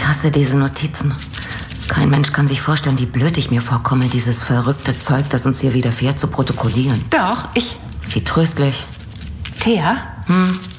Ich hasse diese Notizen. Kein Mensch kann sich vorstellen, wie blöd ich mir vorkomme, dieses verrückte Zeug, das uns hier widerfährt, zu protokollieren. Doch, ich... Wie tröstlich. Thea?